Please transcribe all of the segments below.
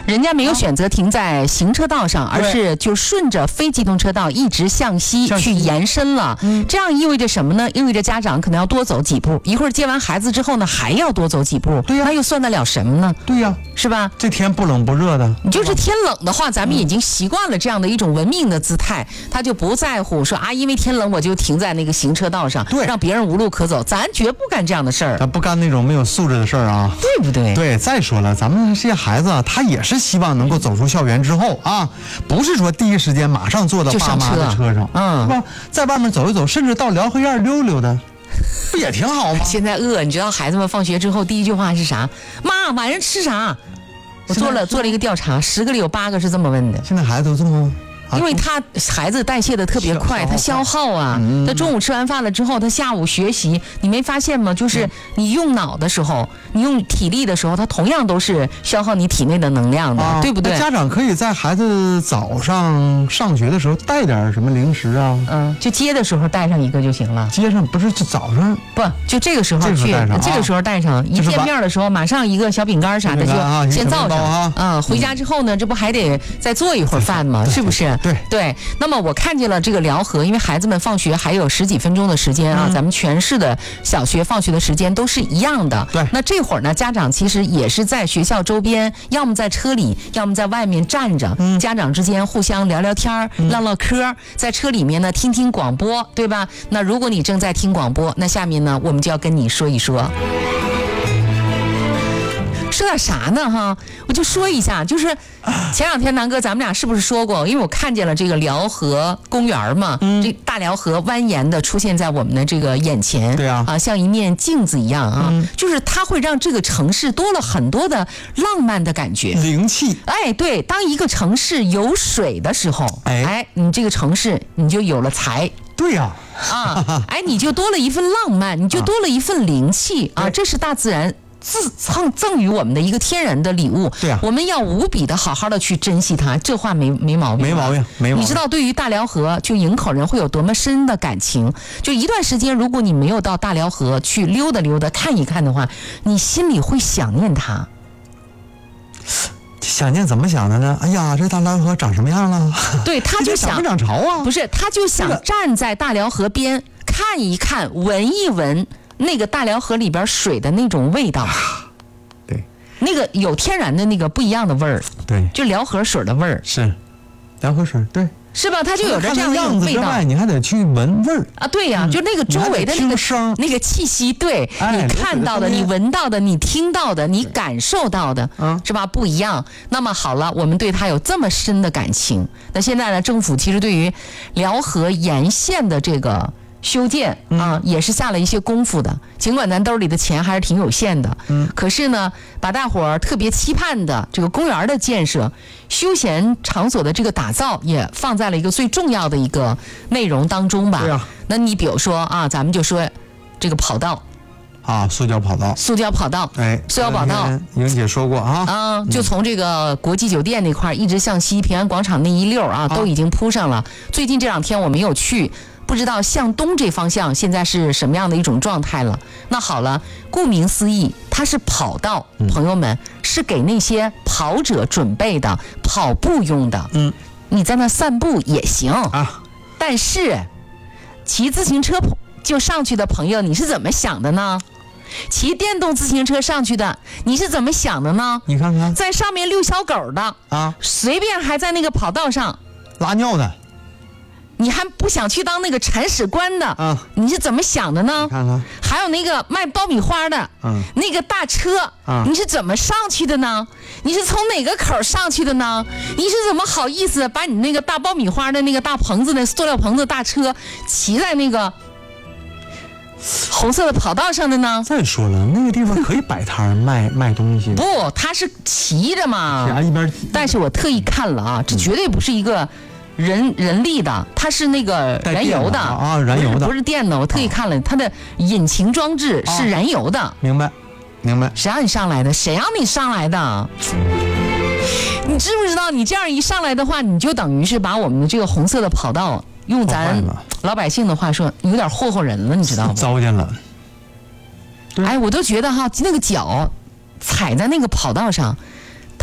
人家没有选择停在行车道上，而是就顺着非机动车道一直向西去延伸了。这样意味着什么呢？意味着家长可能要多走几步，一会儿接完孩子之后呢，还要多走几步。 对呀， 那又算得了什么呢？ 对呀， 是吧？ 这天不冷不热的， 你就是天冷的话，咱们已经习惯了这样的一种文明的姿态，他就不在乎说啊，因为天冷我就停在那个行车道上， 对， 让别人无路可走。咱绝不干这样的事儿， 咱不干那种没有素质的事儿啊， 对不对？ 对，再说了，咱们这些孩子他也是希望能够走出校园之后啊，不是说第一时间马上坐到爸妈的车上，是吧？在外面走一走，甚至到辽河沿溜溜的，不也挺好吗？ 现在饿，你知道孩子们放学之后第一句话是啥？妈，晚上吃啥？我做了一个调查，10个里有8个是这么问的。 现在孩子都这么。 因为孩子代谢的特别快，他消耗啊，他中午吃完饭了之后，他下午学习，你没发现吗？就是你用脑的时候，你用体力的时候，他同样都是消耗你体内的能量的，对不对？ 家长可以在孩子早上上学的时候带点什么零食啊， 就接的时候带上一个就行了。 接上不是就早上不就这个时候去，这个时候带上，一见面的时候马上一个小饼干啥的就先造上回家之后呢，这不还得再做一会儿饭吗？是不是？对，那么我看见了这个辽河，因为孩子们放学还有10几分钟的时间啊，咱们全市的小学放学的时间都是一样的。 对， 那这会儿呢，家长其实也是在学校周边，要么在车里，要么在外面站着，家长之间互相聊聊天、唠唠嗑，在车里面呢听听广播，对吧？那如果你正在听广播，那下面呢我们就要跟你说一说。说点啥呢哈？我就说一下，就是前2天南哥咱们俩是不是说过？因为我看见了这个辽河公园嘛，这大辽河蜿蜒的出现在我们的这个眼前， 对啊， 像一面镜子一样啊，就是它会让这个城市多了很多的浪漫的感觉， 灵气。 哎，对，当一个城市有水的时候，你这个城市你就有了财。 对呀， 你就多了一份浪漫，你就多了一份灵气啊，这是大自然赠予我们的一个天然的礼物。 对啊， 我们要无比的好好的去珍惜它，这话没毛病。 没毛病。 你知道对于大辽河就营口人会有多么深的感情？就一段时间，如果你没有到大辽河去溜达溜达看一看的话，你心里会想念它。 想念怎么想的呢？哎呀，这大辽河长什么样了？ 对，他就想不涨潮啊？ 不是，他就想站在大辽河边看一看，闻一闻那个大辽河里边水的那种味道。 对， 那个有天然的那个不一样的味儿。 对， 就辽河水的味儿。 是，辽河水，对。 是吧？它就有着这样的一种味道。 你还得去闻味儿啊，对呀，就那个周围的那个气息，对，你看到的、你闻到的、你听到的、你感受到的，是吧？不一样。那么好了，我们对它有这么深的感情。那现在呢，政府其实对于辽河沿线的这个修建也是下了一些功夫的。尽管咱兜里的钱还是挺有限的，可是呢，把大伙儿特别期盼的这个公园的建设、休闲场所的这个打造，也放在了一个最重要的一个内容当中吧。 对啊。 那你比如说咱们就说这个跑道。 塑胶跑道， 塑胶跑道，塑胶跑道， 莹姐说过就从这个国际酒店那块一直向西，平安广场那一溜都已经铺上了。最近这2天我没有去，不知道向东这方向现在是什么样的一种状态了。那好了，顾名思义，它是跑道，朋友们，是给那些跑者准备的，跑步用的。你在那散步也行但是骑自行车就上去的朋友，你是怎么想的呢？骑电动自行车上去的，你是怎么想的呢？ 你看看， 在上面遛小狗的随便还在那个跑道上拉尿的， 你还不想去当那个铲屎官的你是怎么想的呢？ 看看， 还有那个卖爆米花的那个大车你是怎么上去的呢？你是从哪个口上去的呢？你是怎么好意思把你那个大爆米花的那个大棚子的塑料棚子大车骑在那个红色的跑道上的呢？ 再说了，那个地方可以摆摊卖东西。 不，他是骑着嘛。 一边。 但是我特意看了这绝对不是一个人力的，它是那个燃油的燃油的， 不是电的。我特意看了，它的引擎装置是燃油的。 明白。 谁让你上来的？谁让你上来的？你知不知道，你这样一上来的话，你就等于是把我们的这个红色的跑道，用咱老百姓的话说，有点霍霍人了，你知道吗？ 糟践了。 我都觉得那个脚踩在那个跑道上，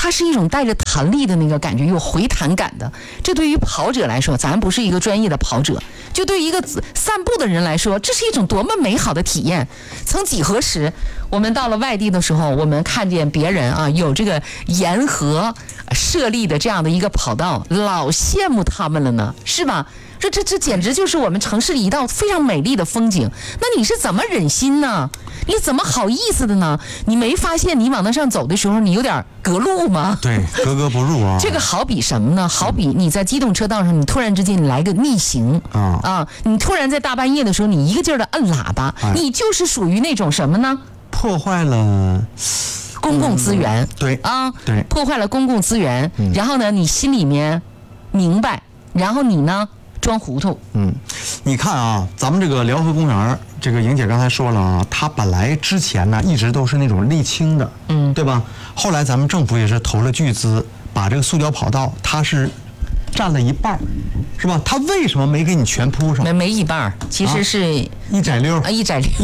它是一种带着弹力的那个感觉，有回弹感的。这对于跑者来说，咱不是一个专业的跑者，就对于一个散步的人来说，这是一种多么美好的体验。曾几何时，我们到了外地的时候，我们看见别人啊有这个沿河设立的这样的一个跑道，老羡慕他们了呢，是吧？这简直就是我们城市里一道非常美丽的风景。那你是怎么忍心呢？你怎么好意思的呢？你没发现你往那上走的时候，你有点隔路吗？ 对，格格不入啊。 这个好比什么呢？好比你在机动车道上，你突然之间你来个逆行你突然在大半夜的时候，你一个劲儿的摁喇叭，你就是属于那种什么呢？ 破坏了公共资源。 对对， 破坏了公共资源。然后呢，你心里面明白，然后你呢？装糊涂。 你看啊，咱们这个辽河公园，这个莹姐刚才说了啊，它本来之前呢一直都是那种沥青的，对吧？后来咱们政府也是投了巨资，把这个塑胶跑道它是占了一半，是吧？它为什么没给你全铺上？ 没一半，其实是一窄溜啊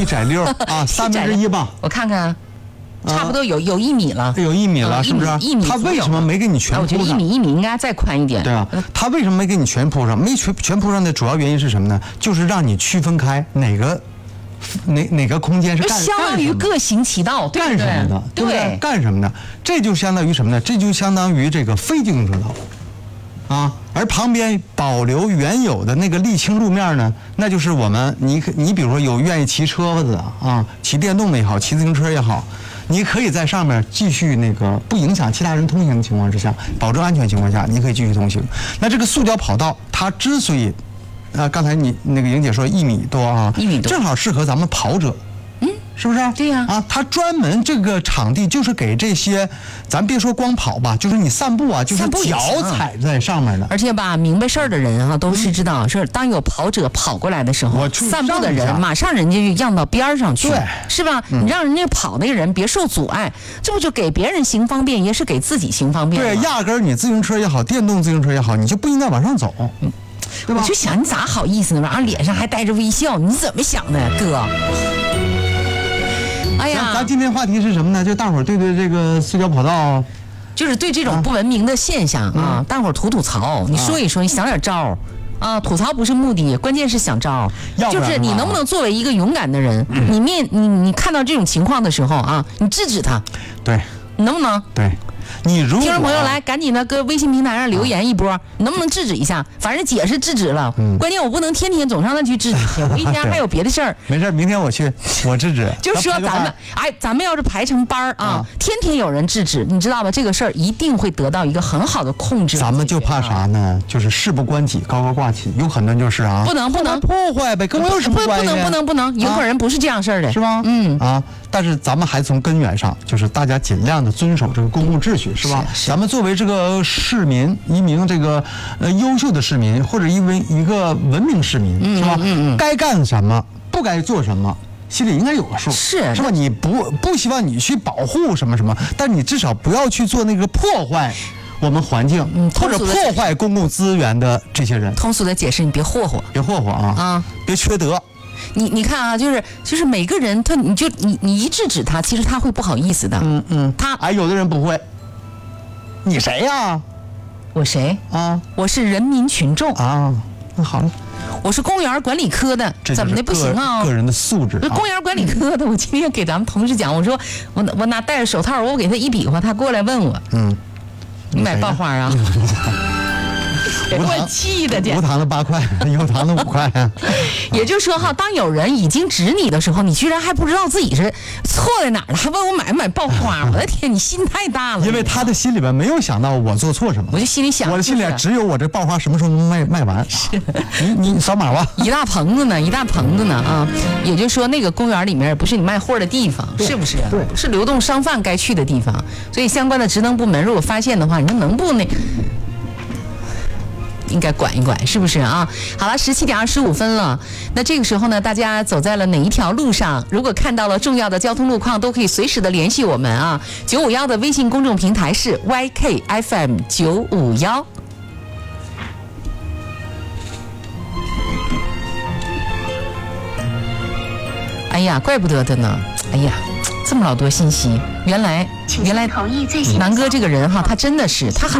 ，1/6，1/3吧。 我看看。差不多有1米了， 有1米了，是不是 ？1米。 他为什么没给你全铺上？ 我觉得1米应该再宽一点。 对啊，他为什么没给你全铺上？没全铺上的主要原因是什么呢？就是让你区分开哪个空间是相当于各行其道， 干什么的，对不对？干什么的？这就相当于什么呢？这就相当于这个非机动车道。而旁边保留原有的那个沥青路面呢，那就是我们你比如说有愿意骑车子的骑电动的也好，骑自行车也好，你可以在上面继续那个不影响其他人通行的情况之下，保证安全情况下，你可以继续通行。那这个塑胶跑道它之所以刚才你那个莹姐说1米多 1米多， 正好适合咱们跑者。是不是？ 对呀。 它专门这个场地就是给这些，咱别说光跑吧，就是你散步啊，就是脚踩在上面的。 而且吧，明白事儿的人都是知道，是当有跑者跑过来的时候，散步的人马上人家就让到边上去， 对， 是吧？你让人家跑那个人别受阻碍，这不就给别人行方便，也是给自己行方便吗？ 对，压根儿你自行车也好，电动自行车也好，你就不应该往上走，对吧？ 我就想你咋好意思呢？然后脸上还带着微笑，你怎么想的，哥？哎呀， 咱今天话题是什么呢？就大伙儿对这个塑胶跑道， 就是对这种不文明的现象大伙儿吐槽，你说一说，你想点招吐槽不是目的，关键是想招。就是你能不能作为一个勇敢的人，你看到这种情况的时候你制止他， 对， 你能不能？ 对。你如果听众朋友来，赶紧的搁微信平台上留言一波，你能不能制止一下？反正姐是制止了，关键我不能天天总上那去制止去，我一天还有别的事儿。 没事，明天我去，我制止。 就说咱们要是排成班天天有人制止，你知道吧？这个事儿一定会得到一个很好的控制。 咱们就怕啥呢？就是事不关己，高高挂起。有很多人就是不能破坏呗，跟我有什么关系？ 不能，有可能不是这样事儿的， 是吧？但是咱们还从根源上，就是大家尽量的遵守这个公共秩序，是吧？咱们作为这个市民，一名这个优秀的市民，或者一个文明市民，是吧？该干什么，不该做什么，心里应该有个数，是吧？你不希望你去保护什么，但你至少不要去做那个破坏我们环境或者破坏公共资源的这些人。 通俗的解释，你别霍霍， 别缺德。 你看就是每个人你一制止他，其实他会不好意思的。 有的人不会。你谁呀？ 我谁我是人民群众那好了， 我是公园管理科的，怎么的不行啊？ 个人的素质。 公园管理科的，我今天给咱们同事讲，我说我拿戴着手套，我给他一比划，他过来问我，你买爆花啊？给我气的， 无糖的8块，有糖的5块也就是说当有人已经指你的时候，你居然还不知道自己是错在哪儿了，还问我买不买爆花？我的天，你心太大了！ 因为他的心里边没有想到我做错什么， 我就心里想， 我的心里只有我这爆花什么时候能卖完。 是， 你扫码吧。 一大棚子呢也就是说，那个公园里面不是你卖货的地方，是不是？ 对， 是流动商贩该去的地方。所以相关的职能部门如果发现的话，你说能不应该管一管，是不是啊？好了，17点25分了。那这个时候呢，大家走在了哪一条路上？如果看到了重要的交通路况，都可以随时的联系我们951的微信公众平台是 YKFM951。哎呀，怪不得的呢。哎呀， 这么老多信息，原来南哥这个人哈，他真的是他很